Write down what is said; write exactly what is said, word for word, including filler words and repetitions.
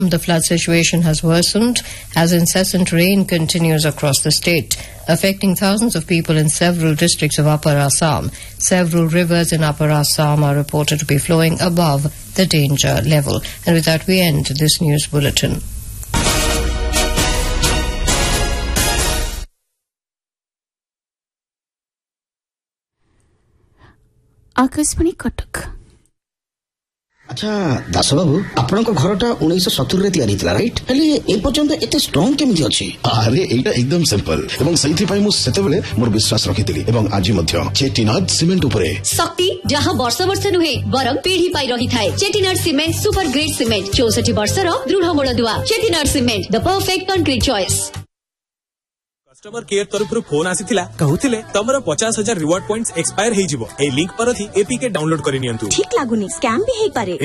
The flood situation has worsened as incessant rain continues across the state, affecting thousands of people in several districts of Upper Assam. Several rivers in Upper Assam are reported to be flowing above the danger level. And with that, we end this news bulletin. Akashvani Cuttack. अच्छा दास बाबू आपण घरटा उन्नीस सत्तर तैयारी right हेले ए पर्यंत एते strong केमिति अछि? अरे एटा एकदम सिंपल एवं सही पई मु सेतेबेले मोर विश्वास रखितिली एवं आज मध्य चेटिनाड सीमेंट उपरे शक्ति जहां वर्ष वर्ष नुहे बरम पीढ़ी पाई रही थाए। Chettinad cement super great cement चौसठ वर्ष रो दृढ़ मूलदुआ। Chettinad cement the perfect concrete choice. Customer care तरफ फोन आसीथिला कहउथिले तमरो पचास हजार रिवार्ड पॉइंट्स एक्सपायर हेई जिवो ए लिंक पर थी एपीके डाउनलोड करि नियंतु। ठीक लागुनी स्कैम भी हेई पारे।